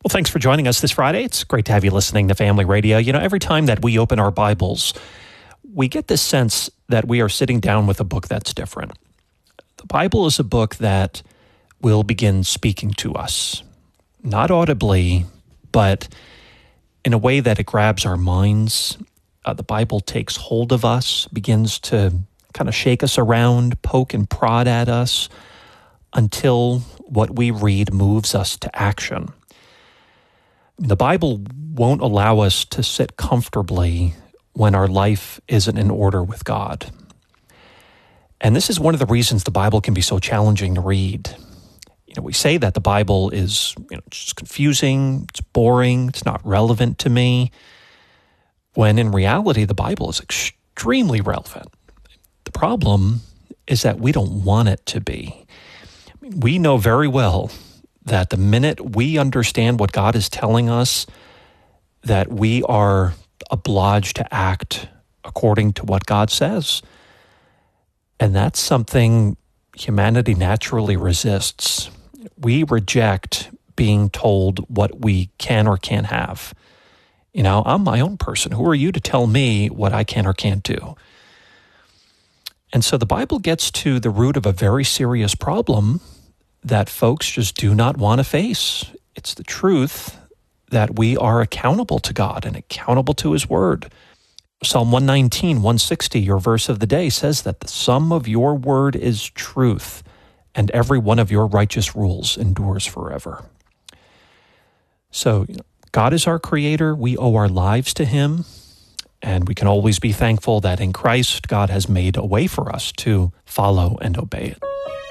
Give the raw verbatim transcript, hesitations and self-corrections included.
Well, thanks for joining us this Friday. It's great to have you listening to Family Radio. You know, every time that we open our Bibles, we get this sense that we are sitting down with a book that's different. The Bible is a book that will begin speaking to us, not audibly, but in a way that it grabs our minds. Uh, the Bible takes hold of us, begins to kind of shake us around, poke and prod at us until what we read moves us to action. The Bible won't allow us to sit comfortably when our life isn't in order with God. And this is one of the reasons the Bible can be so challenging to read. You know, we say that the Bible is, you know, just confusing, it's boring, it's not relevant to me, when in reality, the Bible is extremely relevant. The problem is that we don't want it to be. I mean, we know very well that the minute we understand what God is telling us, that we are obliged to act according to what God says. And that's something humanity naturally resists. We reject being told what we can or can't have. You know, I'm my own person. Who are you to tell me what I can or can't do? And so the Bible gets to the root of a very serious problem that folks just do not want to face. It's the truth that we are accountable to God and accountable to His Word. Psalm one nineteen, one sixty, your verse of the day, says that the sum of your word is truth, and every one of your righteous rules endures forever. So, you know, God is our Creator. We owe our lives to Him, and we can always be thankful that in Christ, God has made a way for us to follow and obey it.